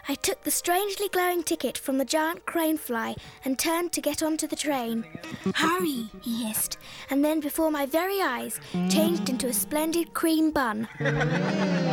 I took the strangely glowing ticket from the giant crane fly and turned to get onto the train. "Hurry," he hissed, and then before my very eyes changed into a splendid cream bun.